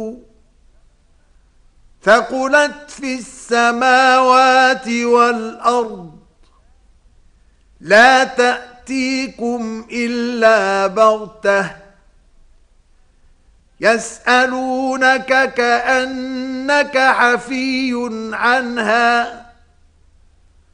ثقلت في السماوات والأرض لا تأتيكم إلا بغتة يسألونك كأنك حفي عنها